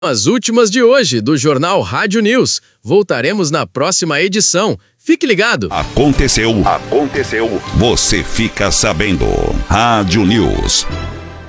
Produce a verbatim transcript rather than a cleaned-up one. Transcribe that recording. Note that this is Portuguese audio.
As últimas de hoje do Jornal Rádio News. Voltaremos na próxima edição. Fique ligado. Aconteceu. Aconteceu. Você fica sabendo. Rádio News.